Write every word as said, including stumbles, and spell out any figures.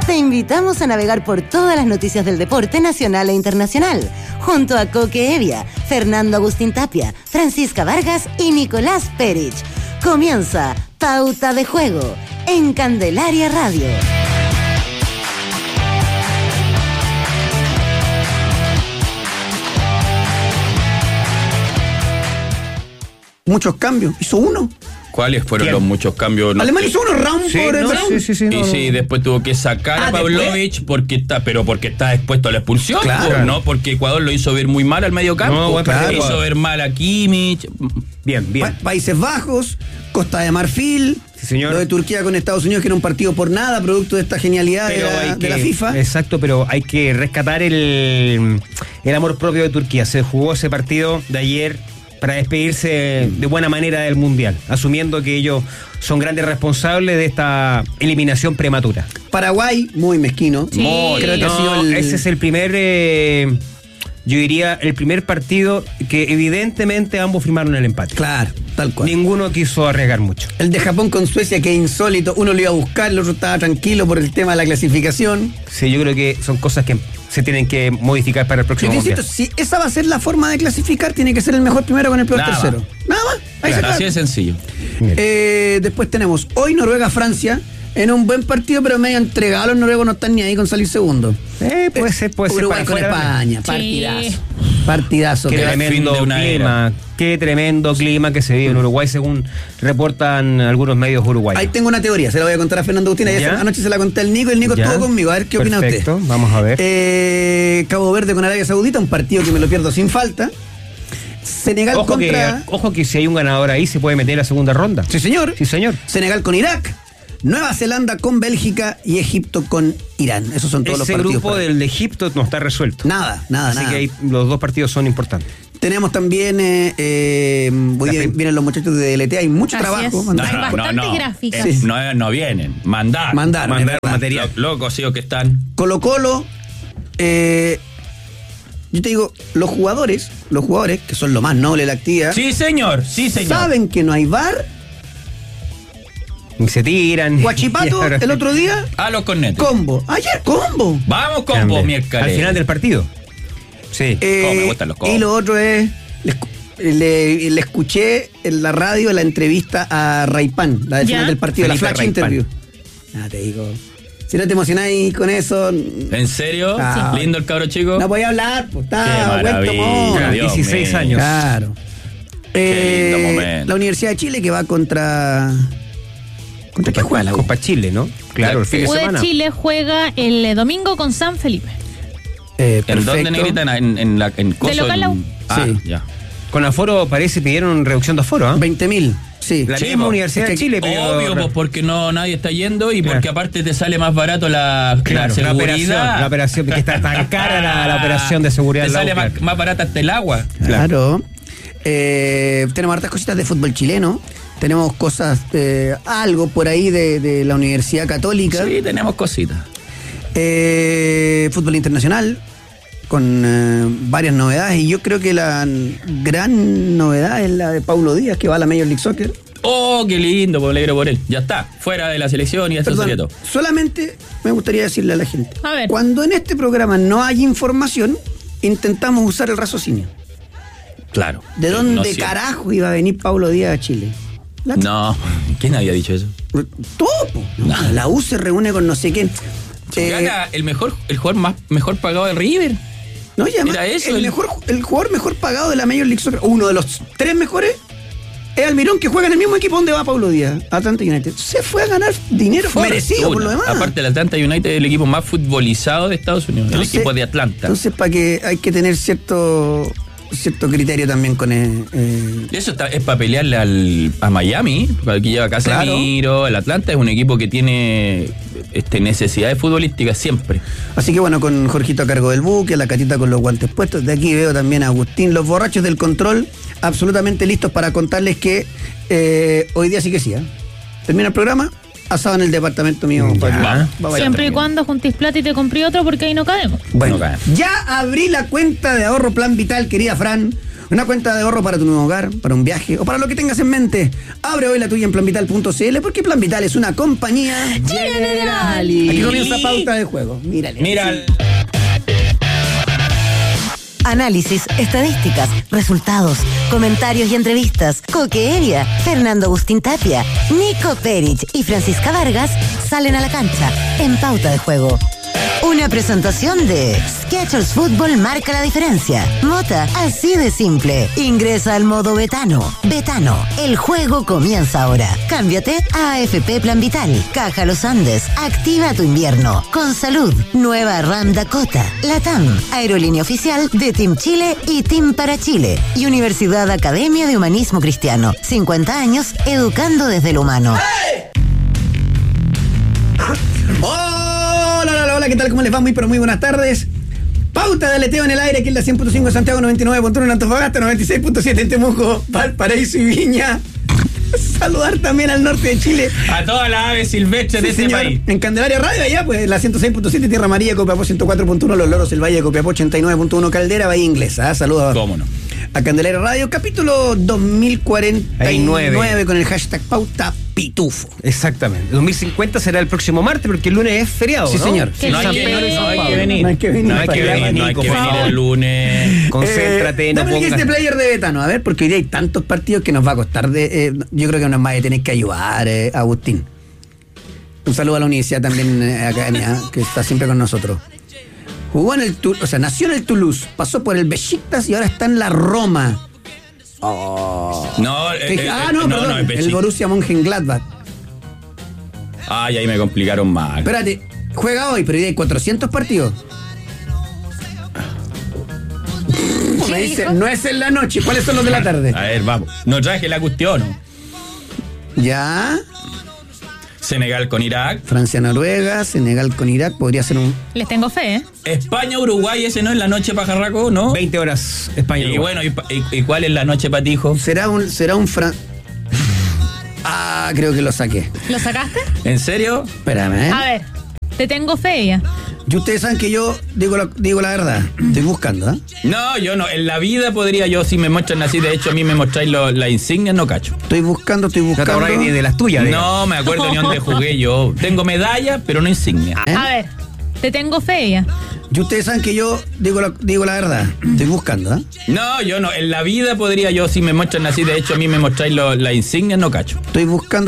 Te invitamos a navegar por todas las noticias del deporte nacional e internacional, junto a Coque Evia, Fernando Agustín Tapia, Francisca Vargas y Nicolás Perich. Comienza Pauta de Juego en Candelaria Radio. Muchos cambios, hizo uno. ¿Cuáles fueron ¿Quién? los muchos cambios? No Alemania sé. hizo unos rounds Sí, por el no, round. sí, sí, sí, Y no, sí, no. después tuvo que sacar Ah, a Pavlovich porque está, pero porque está expuesto a la expulsión, Claro. pues, no porque Ecuador lo hizo ver muy mal al medio campo, No, buen partido, hizo Ecuador. ver mal a Kimmich. Bien, bien. Pa- Países Bajos, Costa de Marfil, Sí, señor. lo de Turquía con Estados Unidos, que era un partido por nada, producto de esta genialidad de Pero la, hay de que- la FIFA. Exacto, pero hay que rescatar el, el amor propio de Turquía. Se jugó ese partido de ayer para despedirse de buena manera del Mundial, asumiendo que ellos son grandes responsables de esta eliminación prematura. Paraguay, muy mezquino. Sí. Muy- Creo que ha No, sido el... ese es el primer, eh, yo diría, el primer partido que evidentemente ambos firmaron el empate. Claro, tal cual. Ninguno quiso arriesgar mucho. El de Japón con Suecia, que es insólito. Uno lo iba a buscar, el otro estaba tranquilo por el tema de la clasificación. Sí, yo creo que son cosas que se tienen que modificar para el Yo próximo te Mundial. insisto, si esa va a ser la forma de clasificar, tiene que ser el mejor primero con el peor Nada. tercero. Nada más. Ahí se Así acaba. de sencillo. Eh, después tenemos hoy Noruega-Francia en un buen partido, pero medio entregado. Los noruegos no están ni ahí con salir segundo. Eh, puede ser, puede ser. Uruguay para con afuera. España, Sí. partidazo. Partidazo. Qué que- el fin tremendo de una clima, qué tremendo clima que se vive en Uruguay, según reportan algunos medios uruguayos. Ahí tengo una teoría, se la voy a contar a Fernando Agustín. Ayer- ¿Ya? Anoche se la conté al Nico y el Nico Ya. estuvo conmigo. A ver qué opina Perfecto, usted. vamos a ver. Eh, Cabo Verde con Arabia Saudita, un partido que me lo pierdo sin falta. Senegal Ojo que, contra. ojo que si hay un ganador ahí se puede meter a la segunda ronda. Sí, señor. Sí, señor. Senegal con Irak. Nueva Zelanda con Bélgica y Egipto con Irán. Esos son todos Ese los partidos. grupo para- del de Egipto no está resuelto. Nada, nada, Así nada. que ahí los dos partidos son importantes. Tenemos también, eh, eh, hoy día La prim- vienen los muchachos de D L T, hay mucho Así trabajo. es. mandar- Hay bastantes gráficas. Eh, Sí. no, no vienen, mandar. Mandar, Mandar es verdad. material. Lo, lo cosidos que están. Colo Colo, eh, yo te digo, los jugadores, los jugadores, que son lo más noble de la actividad, Sí, señor, sí, señor. saben que no hay V A R. Y se tiran. Guachipato, Y ahora- el otro día, A los cornetes. combo. Ayer, combo. Vamos con Grande. vos, miércoles. Al final del partido. Sí. Eh, Cómo me gustan los combos. y lo otro es, le, escu- le- le escuché en la radio la entrevista a Raipan, la del ¿Ya? final del partido, la Felipe flash Raipan. interview. Ah, te digo. Si no te emocionáis con eso, ¿En serio? Ah. Lindo el cabro chico. no podía hablar, pues Qué estaba vuelto maravilla, mono. Dios dieciséis mío. años. Claro. Qué lindo Eh, momento. la Universidad de Chile que va contra. ¿Contra qué juega la U? Copa Chile, ¿no? Claro, el fin de U de semana. Chile juega el eh, domingo con San Felipe. Eh, ¿En dónde, perfecto. Negrita? En, en la en Coso, local, en- la U. Ah, Sí. ya. Con aforo parece pidieron reducción de aforo, ¿ah? veinte mil, sí. La Sí, misma po. Universidad Es de que- Chile pidió- Obvio, pues porque no nadie está yendo y Claro. porque aparte te sale más barato la, Claro, la la operación, seguridad. la operación, que está tan cara la, la operación de seguridad. Te en la sale U, más, claro. más barata hasta el agua. Claro. Eh, tenemos hartas cositas de fútbol chileno. Tenemos cosas, eh, algo por ahí de, de la Universidad Católica. Sí, tenemos cositas. Eh, fútbol internacional, con eh, varias novedades. Y yo creo que la gran novedad es la de Paulo Díaz, que va a la Major League Soccer. Oh, qué lindo, me alegro por él. Ya está, fuera de la selección y esto Perdón, sería todo. solamente me gustaría decirle a la gente. A ver. Cuando en este programa no hay información, intentamos usar el raciocinio. Claro. ¿De No dónde siempre. carajo iba a venir Paulo Díaz a Chile? La- No, ¿quién había dicho eso? Todo, po. No, la U se reúne con no sé quién. Eh, Gana el mejor, el jugador más mejor pagado de River. no, y además, era eso, el, el- mejor, el jugador mejor pagado de la Major League Soccer, uno de los tres mejores, es Almirón, que juega en el mismo equipo donde va Paulo Díaz, Atlanta United. Se fue a ganar dinero merecido por lo demás. Aparte, el Atlanta United es el equipo más futbolizado de Estados Unidos, Entonces- el equipo de Atlanta. Entonces, para que hay que tener cierto cierto criterio también con el, eh, Eso está, es para pelearle al, a Miami, para que lleva Casemiro. El Atlanta es un equipo que tiene este, necesidades futbolísticas siempre. Así que bueno, con Jorgito a cargo del buque, la Catita con los guantes puestos. De aquí veo también a Agustín, los borrachos del control, absolutamente listos para contarles que eh, hoy día sí que sí. ¿eh? Termina el programa, asado en el departamento mío. Ya. Paco. Vamos. Va, vaya. Siempre y cuando juntís plata y te compré otro porque ahí no cabemos. Bueno, No cae. ya abrí la cuenta de ahorro Plan Vital, querida Fran. Una cuenta de ahorro para tu nuevo hogar, para un viaje o para lo que tengas en mente. Abre hoy la tuya en plan vital punto c l porque Plan Vital es una compañía General. Lali. Aquí comienza pauta de juego. Mírale. Mira, Análisis, estadísticas, resultados, comentarios y entrevistas. Coque Evia, Fernando Agustín Tapia, Nico Perich y Francisca Vargas salen a la cancha en pauta de juego. Una presentación de Skechers Fútbol marca la diferencia. Mota, así de simple. Ingresa al modo Betano. Betano, el juego comienza ahora. Cámbiate a A F P Plan Vital. Caja Los Andes, activa tu invierno. Con salud, nueva RAM Dakota. Latam, aerolínea oficial de Team Chile y Team para Chile. Y Universidad Academia de Humanismo Cristiano. cincuenta años educando desde lo humano. Hola, hola, hola, ¿qué tal? ¿Cómo les va? Muy, pero muy buenas tardes. Pauta de aleteo en el aire, aquí en la cien punto cinco en Santiago, noventa y nueve punto uno en Antofagasta, noventa y seis punto siete en Temuco, Valparaíso y Viña. Saludar también al norte de Chile. a todas las aves silvestres Sí, de este señor. país. En Candelaria Radio, allá, pues, la ciento seis punto siete, Tierra Amarilla, Copiapó ciento cuatro punto uno, Los Loros, el Valle de Copiapó ochenta y nueve punto uno, Caldera, Bahía Inglesa. ¿eh? Saludos ¿Cómo no? a Candelaria Radio, capítulo dos mil cuarenta y nueve con el hashtag Pauta Pitufo. Exactamente. dos mil cincuenta será el próximo martes porque el lunes es feriado. Sí, ¿no? señor. Qué No hay, que, bien. no hay que venir. No hay que venir. No hay que Para venir, allá, no hay Nico, que por venir favor. el lunes. Concéntrate, Eh, no dame el pongas. este player de Betano, a ver, porque hoy día hay tantos partidos que nos va a costar de. eh, yo creo que nos va a tener que ayudar, eh, Agustín. Un saludo a la universidad también, eh, academia, que está siempre con nosotros. Jugó en el Toulouse, o sea, nació en el Toulouse, pasó por el Besiktas y ahora está en la Roma. Oh. No, Que- eh, eh, ah, no, no, perdón, no, es el Besiktas. Borussia Mönchengladbach. Ay, ahí me complicaron más. Espérate, juega hoy, pero hoy hay cuatrocientos partidos. Me dice, no es en la noche, ¿cuáles son los de la tarde? A ver, vamos. No traje la cuestión. Ya, Senegal con Irak. Francia-Noruega, Senegal con Irak, podría ser un... Les tengo fe, ¿eh? España-Uruguay, ese no es la noche pajarraco, ¿no? veinte horas España. Y bueno, ¿y, y- y cuál es la noche patijo? Será un, será un Fran... Ah, creo que lo saqué. ¿Lo sacaste? ¿En serio? Espérame, ¿eh? A ver, te tengo fe ya. Y ustedes saben que yo digo la, digo la verdad. Estoy buscando, ¿eh? No, yo no. En la vida podría yo, si me muestran así, de hecho a mí me mostráis lo- la insignia, no cacho. Estoy buscando, estoy No te buscando. acordás ni de las tuyas. digamos. No me acuerdo ni dónde jugué yo. Tengo medalla, pero no insignia. ¿Eh? A ver, te tengo fe ya. Y ustedes saben que yo digo la, digo la verdad. Estoy buscando, ¿eh? No, yo no. En la vida podría yo, si me muestran así, de hecho a mí me mostráis lo- la insignia, no cacho. Estoy buscando.